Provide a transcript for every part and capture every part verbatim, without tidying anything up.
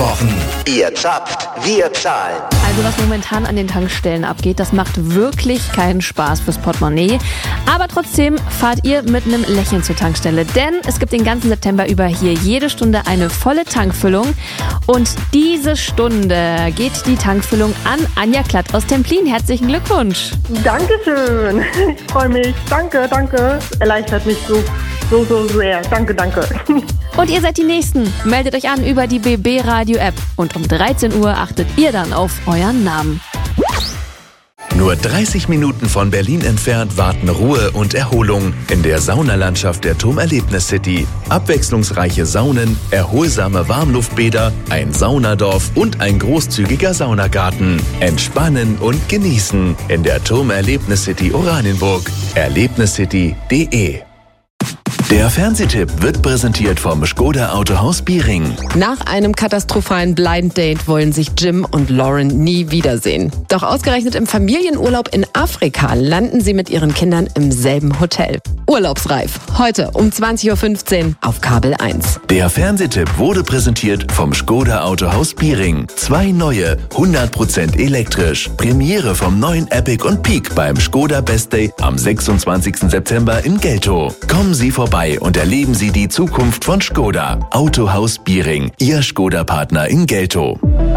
Wochen. Ihr zapft, wir zahlen. Also was momentan an den Tankstellen abgeht, das macht wirklich keinen Spaß fürs Portemonnaie. Aber trotzdem fahrt ihr mit einem Lächeln zur Tankstelle. Denn es gibt den ganzen September über hier jede Stunde eine volle Tankfüllung. Und diese Stunde geht die Tankfüllung an Anja Klatt aus Templin. Herzlichen Glückwunsch. Dankeschön. Ich freue mich. Danke, danke. Erleichtert mich so, so, so sehr. Danke, danke. Und ihr seid die Nächsten. Meldet euch an über die B B Radio App. Und um dreizehn Uhr achtet ihr dann auf euren Namen. Nur dreißig Minuten von Berlin entfernt warten Ruhe und Erholung in der Saunalandschaft der Thom Erlebnis City. Abwechslungsreiche Saunen, erholsame Warmluftbäder, ein Saunadorf und ein großzügiger Saunagarten. Entspannen und genießen in der Thom Erlebnis City Oranienburg. erlebniscity punkt de. Der Fernsehtipp wird präsentiert vom Škoda Autohaus Biering. Nach einem katastrophalen Blind Date wollen sich Jim und Lauren nie wiedersehen. Doch ausgerechnet im Familienurlaub in Afrika landen sie mit ihren Kindern im selben Hotel. Urlaubsreif. Heute um zwanzig Uhr fünfzehn auf Kabel eins. Der Fernsehtipp wurde präsentiert vom Škoda Autohaus Biering. Zwei neue, hundert Prozent elektrisch. Premiere vom neuen Epic und Peak beim Škoda Best Day am sechsundzwanzigsten September in Geltow. Kommen Sie vorbei und erleben Sie die Zukunft von Škoda. Autohaus Biering, Ihr Škoda-Partner in Geltow.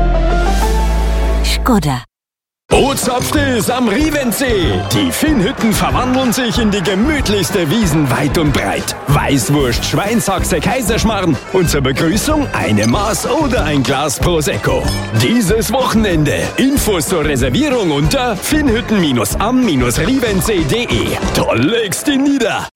Škoda. Bootshaft ist am Rievensee. Die Finnhütten verwandeln sich in die gemütlichste Wiesen weit und breit. Weißwurst, Schweinshaxe, Kaiserschmarrn und zur Begrüßung eine Maß oder ein Glas Prosecco. Dieses Wochenende. Infos zur Reservierung unter finnhütten am rievensee punkt de. Da legst du nieder.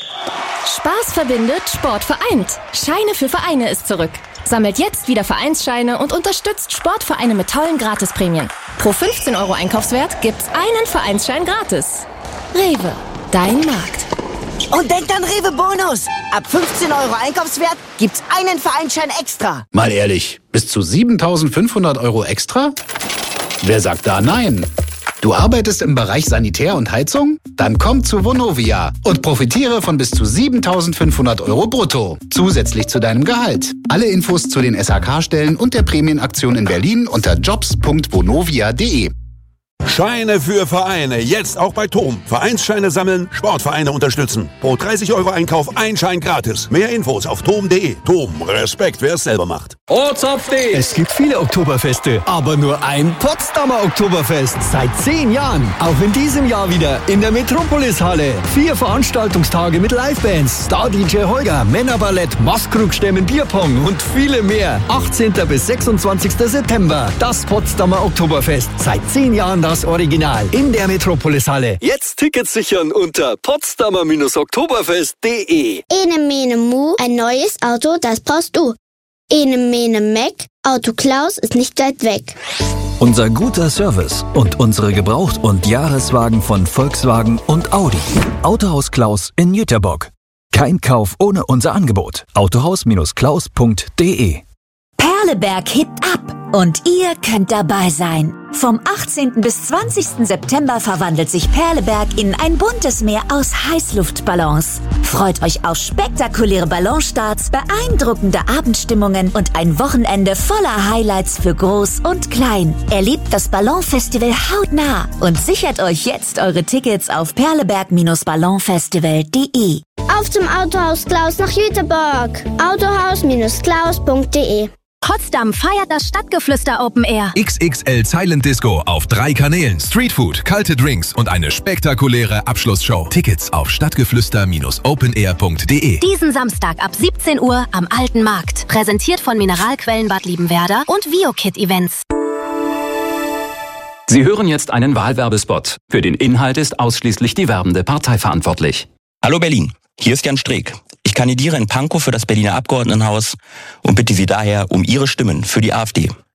Spaß verbindet, Sport vereint. Scheine für Vereine ist zurück. Sammelt jetzt wieder Vereinsscheine und unterstützt Sportvereine mit tollen Gratisprämien. Pro fünfzehn Euro Einkaufswert gibt's einen Vereinsschein gratis. Rewe, dein Markt. Und denkt an Rewe Bonus. Ab fünfzehn Euro Einkaufswert gibt's einen Vereinsschein extra. Mal ehrlich, bis zu siebentausendfünfhundert Euro extra? Wer sagt da nein? Du arbeitest im Bereich Sanitär und Heizung? Dann komm zu Vonovia und profitiere von bis zu siebentausendfünfhundert Euro brutto. Zusätzlich zu deinem Gehalt. Alle Infos zu den S H K-Stellen und der Prämienaktion in Berlin unter jobs punkt vonovia punkt de. Scheine für Vereine, jetzt auch bei Thom. Vereinsscheine sammeln, Sportvereine unterstützen. Pro dreißig Euro Einkauf ein Schein gratis. Mehr Infos auf thom punkt de. Thom, Respekt, wer es selber macht. Ortsupdate! Es gibt viele Oktoberfeste, aber nur ein Potsdamer Oktoberfest. Seit zehn Jahren. Auch in diesem Jahr wieder in der Metropolis-Halle. Vier Veranstaltungstage mit Livebands, Star-D J Holger, Männerballett, Maskrugstämmen, Bierpong und viele mehr. achtzehnten bis sechsundzwanzigsten September. Das Potsdamer Oktoberfest. Seit zehn Jahren das Original in der Metropolis-Halle. Jetzt Tickets sichern unter potsdamer oktoberfest punkt de. Ene mene mu, ein neues Auto, das brauchst du. Ene mene meck, Auto Klaus ist nicht weit weg. Unser guter Service und unsere Gebraucht- und Jahreswagen von Volkswagen und Audi. Autohaus Klaus in Jüterbock. Kein Kauf ohne unser Angebot. autohaus klaus punkt de. Perleberg hebt ab und ihr könnt dabei sein. Vom achtzehnten bis zwanzigsten September verwandelt sich Perleberg in ein buntes Meer aus Heißluftballons. Freut euch auf spektakuläre Ballonstarts, beeindruckende Abendstimmungen und ein Wochenende voller Highlights für Groß und Klein. Erlebt das Ballonfestival hautnah und sichert euch jetzt eure Tickets auf perleberg ballonfestival punkt de. Auf zum Autohaus Klaus nach Jüterbock. autohaus klaus punkt de. Potsdam feiert das Stadtgeflüster Open Air. X X L Silent Disco auf drei Kanälen, Streetfood, kalte Drinks und eine spektakuläre Abschlussshow. Tickets auf stadtgeflüster open air punkt de. Diesen Samstag ab siebzehn Uhr am Alten Markt. Präsentiert von Mineralquellen Bad Liebenwerda und VioKit Events. Sie hören jetzt einen Wahlwerbespot. Für den Inhalt ist ausschließlich die werbende Partei verantwortlich. Hallo Berlin, hier ist Jan Streeck. Ich kandidiere in Pankow für das Berliner Abgeordnetenhaus und bitte Sie daher um Ihre Stimmen für die AfD.